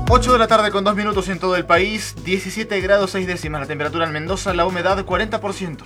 8 de la tarde con 2 minutos en todo el país, 17 grados 6 décimas la temperatura en Mendoza, la humedad 40%.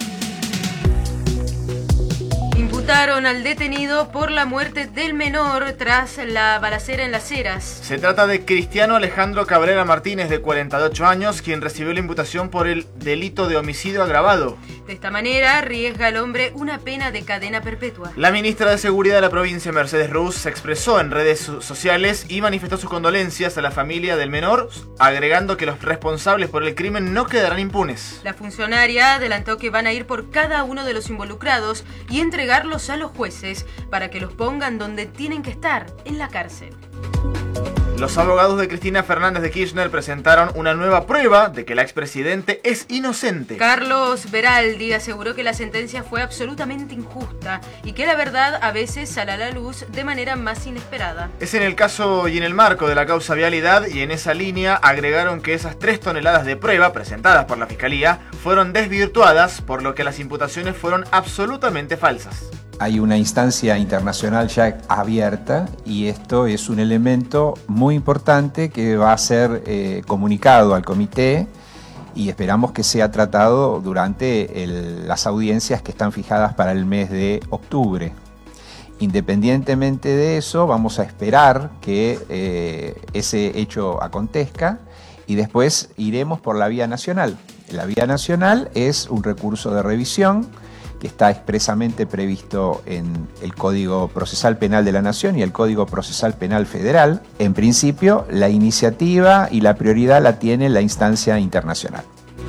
Imputaron al detenido por la muerte del menor tras la balacera en Las Heras. Se trata de Cristiano Alejandro Cabrera Martínez, de 48 años, quien recibió la imputación por el delito de homicidio agravado. De esta manera, arriesga al hombre una pena de cadena perpetua. La ministra de Seguridad de la provincia, Mercedes Ruz, se expresó en redes sociales y manifestó sus condolencias a la familia del menor, agregando que los responsables por el crimen no quedarán impunes. La funcionaria adelantó que van a ir por cada uno de los involucrados y entregarlos a los jueces para que los pongan donde tienen que estar, en la cárcel. Los abogados de Cristina Fernández de Kirchner presentaron una nueva prueba de que el expresidente es inocente. Carlos Beraldi aseguró que la sentencia fue absolutamente injusta y que la verdad a veces sale a la luz de manera más inesperada. Es en el caso y en el marco de la causa Vialidad, y en esa línea agregaron que esas 3 toneladas de prueba presentadas por la Fiscalía fueron desvirtuadas, por lo que las imputaciones fueron absolutamente falsas. Hay una instancia internacional ya abierta y esto es un elemento muy importante que va a ser comunicado al comité y esperamos que sea tratado durante las audiencias que están fijadas para el mes de octubre. Independientemente de eso, vamos a esperar que ese hecho acontezca y después iremos por la vía nacional. La vía nacional es un recurso de revisión que está expresamente previsto en el Código Procesal Penal de la Nación y el Código Procesal Penal Federal. En principio, la iniciativa y la prioridad la tiene la instancia internacional.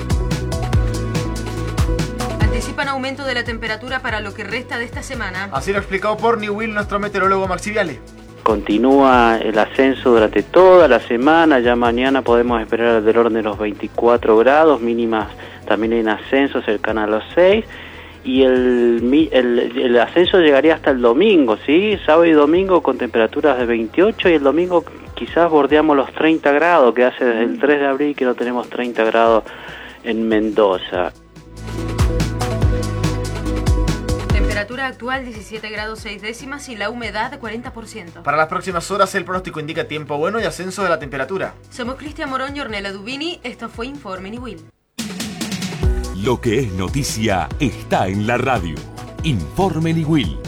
Anticipan aumento de la temperatura para lo que resta de esta semana. Así lo explicó por Niwil nuestro meteorólogo Maxi Viale. Continúa el ascenso durante toda la semana, ya mañana podemos esperar del orden de los 24 grados, mínimas también en ascenso cercana a los 6. Y el ascenso llegaría hasta el domingo, ¿sí? Sábado y domingo con temperaturas de 28 y el domingo quizás bordeamos los 30 grados, que hace desde el 3 de abril que no tenemos 30 grados en Mendoza. Temperatura actual 17 grados 6 décimas y la humedad 40%. Para las próximas horas el pronóstico indica tiempo bueno y ascenso de la temperatura. Somos Cristian Morón y Ornella Dubini, esto fue Informe Niwil. Lo que es noticia está en la radio. Informe Niwil.